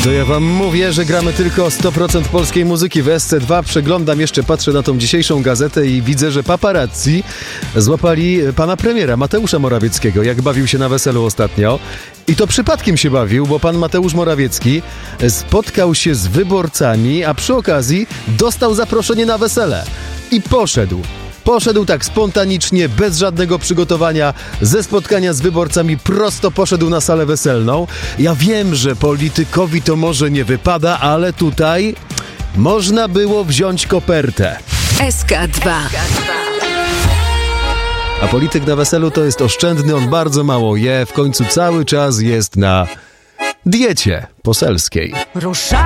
To ja wam mówię, że gramy tylko 100% polskiej muzyki w SC2. Przeglądam jeszcze, patrzę na tą dzisiejszą gazetę i widzę, że paparazzi złapali pana premiera Mateusza Morawieckiego, jak bawił się na weselu ostatnio. I to przypadkiem się bawił, bo pan Mateusz Morawiecki spotkał się z wyborcami, a przy okazji dostał zaproszenie na wesele. I poszedł. Poszedł tak spontanicznie, bez żadnego przygotowania, ze spotkania z wyborcami prosto poszedł na salę weselną. Ja wiem, że politykowi to może nie wypada, ale tutaj można było wziąć kopertę. SK2. A polityk na weselu to jest oszczędny, on bardzo mało je, w końcu cały czas jest na diecie poselskiej.